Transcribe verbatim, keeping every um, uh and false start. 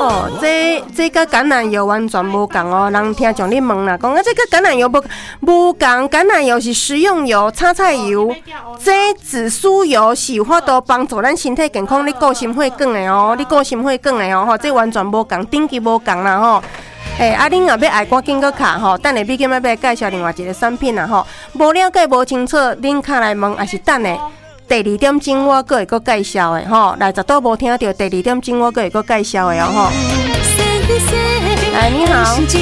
哦，这这个橄榄油完全无共哦，人听众你问啦，讲啊，这个橄榄油无无共，橄榄油是食用油、炒菜油，这紫苏油是有法度帮助咱身体健康，你顾心血管的哦，你顾心血管的哦，吼，这完全无共，等级无共啦吼。诶、欸，啊，恁若要爱赶紧搁卡吼，等下美金要要介绍另外一个产品啦吼，无了解无清楚，恁卡来问，还是等下第二点钟我搁会搁介绍的吼，来十都无听到第二点钟我搁会搁介绍的哦吼。来，你好。